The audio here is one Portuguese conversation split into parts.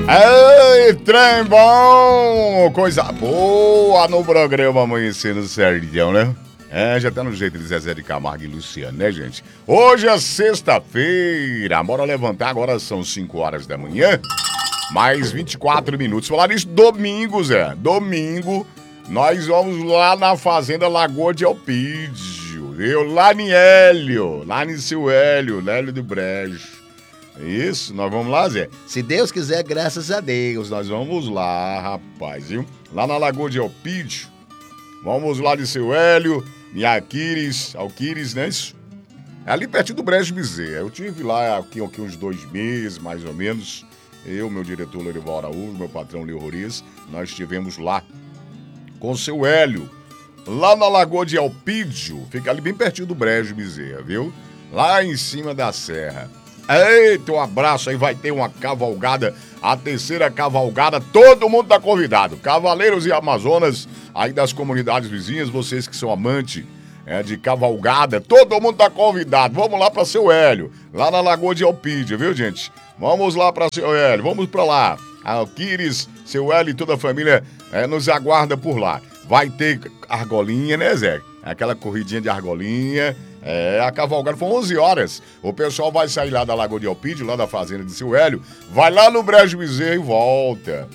Ei, trem bom! Coisa boa no programa Amanhecer no Sertão, né? Já tá no jeito de Zezé de Camargo e Luciano, né, gente? Hoje é sexta-feira, bora levantar, agora são 5 horas da manhã, mais 24 minutos. Falar isso domingo, Zé, domingo, nós vamos lá na Fazenda Lagoa de Elpídio, viu? Lá em Hélio, lá em seu Hélio do Brejo. Isso, nós vamos lá, Zé. Se Deus quiser, graças a Deus, nós vamos lá, rapaz, viu? Lá na Lagoa de Elpídio. Vamos lá de seu Hélio, em Alquires, né? Isso? É ali pertinho do Brejo Bezerra. Eu tive lá aqui uns 2 meses, mais ou menos. Eu, meu diretor Lorival Araújo, meu patrão Leo Roriz, nós estivemos lá com o seu Hélio, lá na Lagoa de Elpídio. Fica ali bem pertinho do Brejo Bezerra, viu? Lá em cima da serra. Eita, um abraço aí, vai ter uma cavalgada, a terceira cavalgada, todo mundo tá convidado, cavaleiros e amazonas aí das comunidades vizinhas, vocês que são amantes de cavalgada, todo mundo tá convidado, vamos lá pra seu Hélio, lá na Lagoa de Elpídio, viu, gente? Vamos lá pra seu Hélio, vamos pra lá, Alquires, seu Hélio e toda a família nos aguarda por lá. Vai ter argolinha, né, Zé? Aquela corridinha de argolinha. A cavalgada foi 11 horas. O pessoal vai sair lá da Lagoa de Elpídio, lá da fazenda de seu Hélio, vai lá no Brejo Bezerra e volta.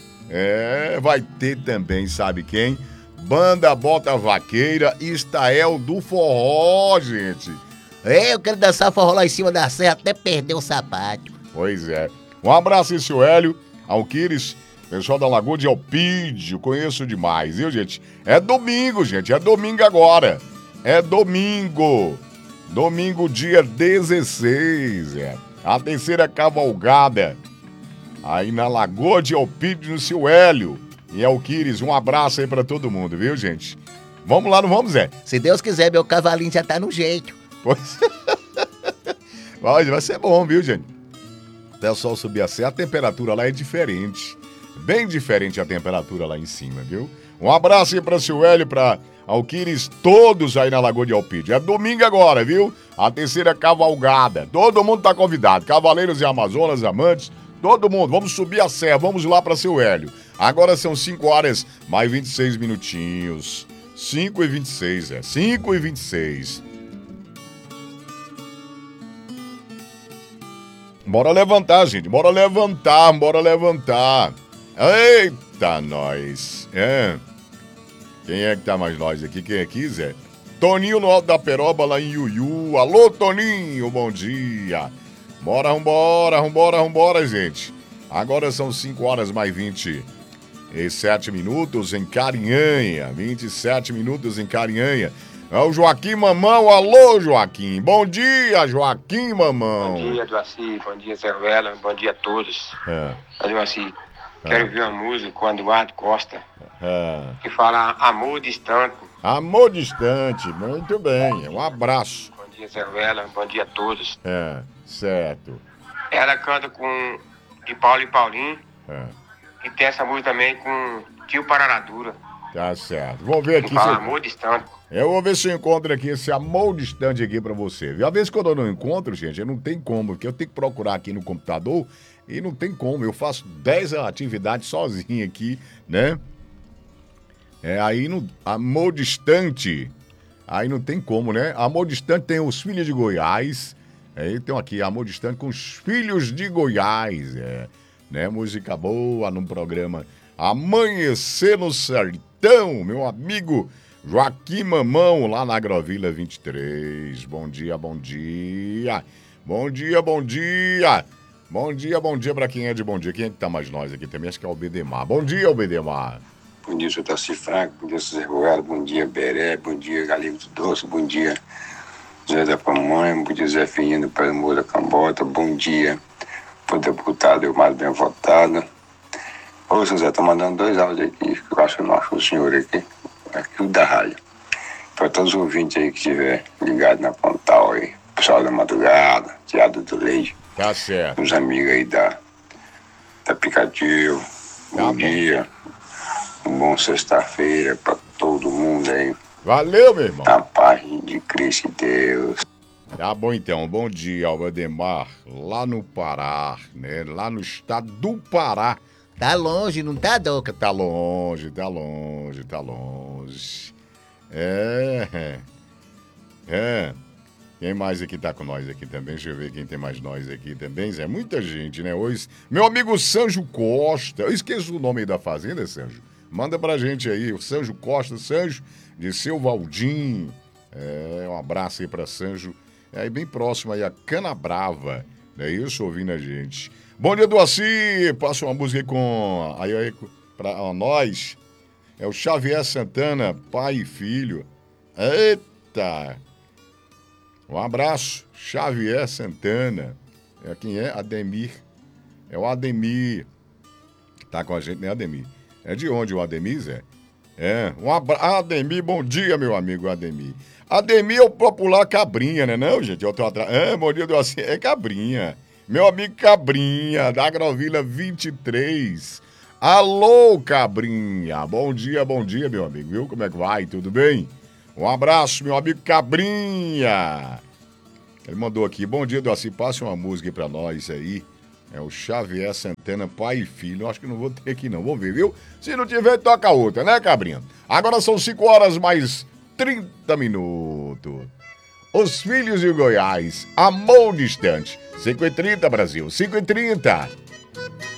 Vai ter também, sabe quem? Banda Bota Vaqueira, Estael do Forró, gente. Eu quero dançar forró lá em cima da serra até perder o sapato. Pois é. Um abraço aí, seu Hélio, Alquires, pessoal da Lagoa de Elpídio, conheço demais, viu, gente? É domingo, gente, é domingo agora. É domingo. Domingo, dia 16, a terceira cavalgada, aí na Lagoa de Elpídio, no seu Hélio, e Alquires, um abraço aí pra todo mundo, viu, gente? Vamos lá, não vamos, Zé? Se Deus quiser, meu cavalinho já tá no jeito. Pois... vai ser bom, viu, gente? Até o sol subir a serra, a temperatura lá é diferente, bem diferente a temperatura lá em cima, viu? Um abraço aí pra seu Hélio, pra Alquires, todos aí na Lagoa de Elpídio. É domingo agora, viu? A terceira cavalgada. Todo mundo tá convidado. Cavaleiros e Amazonas, amantes, todo mundo. Vamos subir a serra, vamos lá pra seu Hélio. Agora são 5 horas, mais 26 minutinhos. 5h26, 5h26. Bora levantar, gente. Bora levantar. Eita, nós. Quem é que tá mais nós aqui? Quem é aqui, Zé? Toninho no Alto da Peroba, lá em Iuiú. Alô, Toninho, bom dia. Vambora, gente. Agora são 5 horas mais 27 minutos em Carinhanha. 27 minutos em Carinhanha. É o Joaquim Mamão. Alô, Joaquim. Bom dia, Joaquim Mamão. Bom dia, Duaci. Bom dia, Zé Ruela. Bom dia a todos. Duaci, quero ouvir uma música com o Eduardo Costa. Que fala Amor Distante. Amor Distante, muito bem. Um abraço. Bom dia, Zé Ruela. Bom dia a todos. Certo. Ela canta de Paulo e Paulinho. E tem essa música também com Tio Pararadura. Tá certo. Vou ver aqui. Que fala Amor Distante. Eu vou ver se eu encontro aqui esse Amor Distante aqui pra você. Viu? Às vezes quando eu não encontro, gente, eu não tem como, porque eu tenho que procurar aqui no computador e não tem como. Eu faço 10 atividades sozinho aqui, né? Aí no Amor Distante, aí não tem como, né? Amor Distante tem os Filhos de Goiás. Então aqui, Amor Distante com os Filhos de Goiás. Né? Música boa num programa Amanhecer no Sertão, meu amigo Joaquim Mamão, lá na Agrovila 23. Bom dia. Bom dia pra quem é de bom dia. Quem é que tá mais nós aqui também? Acho que é o Bedemar. Bom dia, Bedemar. Bom dia, seu Taci Franco, bom dia, Zé Ruela, bom dia, Beré, bom dia, Galego do Doce, bom dia, Zé da Pamonha, bom dia, Zé Finino, Pai Moura Cambota, bom dia, pro deputado Elmar Bem Votado. Ô, seu Zé, tô mandando 2 áudios aqui, que eu acho que eu não acho o senhor aqui da rádio. Para todos os ouvintes aí que estiver ligado na Pontal aí, pessoal da madrugada, Tiado do Leite. Tá certo. Os amigos aí da aplicativo. Bom dia. Uma boa sexta-feira pra todo mundo aí. Valeu, meu irmão. Na paz de Cristo e Deus. Tá bom, então. Bom dia, Albedemar. Lá no Pará, né? Lá no estado do Pará. Tá longe, não tá, Doca? Tá longe, tá longe, tá longe. É. Quem mais aqui tá com nós aqui também? Deixa eu ver quem tem mais nós aqui também. É muita gente, né? Hoje, meu amigo Sanjo Costa. Eu esqueço o nome aí da fazenda, Sanjo. Manda pra gente aí, o Sanjo Costa, Sanjo de Seu Valdim. Um abraço aí pra Sanjo. É aí bem próximo aí a Canabrava. É isso, ouvindo a gente. Bom dia, Doaci. Passa uma música aí com... Aí pra nós. É o Xavier Santana, pai e filho. Eita! Um abraço, Xavier Santana. Quem é? Ademir. É o Ademir. Tá com a gente, né, Ademir? É de onde o Ademir, Zé? Um abraço. Ademir, bom dia, meu amigo Ademir. Ademir é o popular Cabrinha, né, não, gente? Eu tô atrás. Bom dia, assim. É Cabrinha. Meu amigo Cabrinha, da Agrovila 23. Alô, Cabrinha. Bom dia, meu amigo. Viu como é que vai? Tudo bem? Um abraço, meu amigo Cabrinha. Ele mandou aqui, bom dia, Doaci, passe uma música aí pra nós aí. É o Xavier Santana, pai e filho. Eu acho que não vou ter aqui não, vamos ver, viu? Se não tiver, toca outra, né, Cabrinha? Agora são 5 horas mais 30 minutos. Os Filhos de Goiás, Amor Distante. 5h30, Brasil, 5h30.